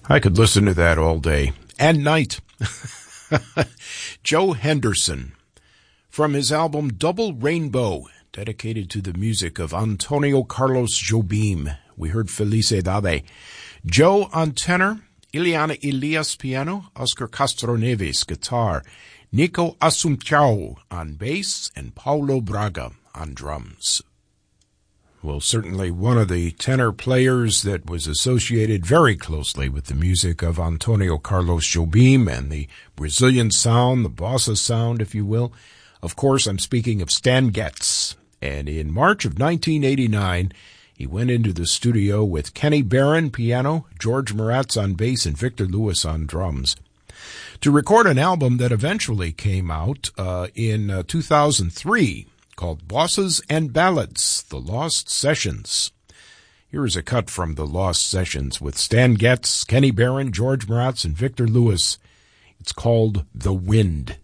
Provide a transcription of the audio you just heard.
I could listen to that all day and night. Joe Henderson, from his album Double Rainbow, dedicated to the music of Antonio Carlos Jobim. We heard Felicidade. Joe on tenor, Ileana Elias piano, Oscar Castro Neves guitar, Nico Assumpção on bass, and Paulo Braga on drums. Well, certainly one of the tenor players that was associated very closely with the music of Antonio Carlos Jobim and the Brazilian sound, the bossa sound, if you will. Of course, I'm speaking of Stan Getz. And in March of 1989, he went into the studio with Kenny Barron piano, George Maratz on bass, and Victor Lewis on drums to record an album that eventually came out in 2003. Called Bosses and Ballads, The Lost Sessions. Here is a cut from The Lost Sessions with Stan Getz, Kenny Barron, George Maratz, and Victor Lewis. It's called The Wind.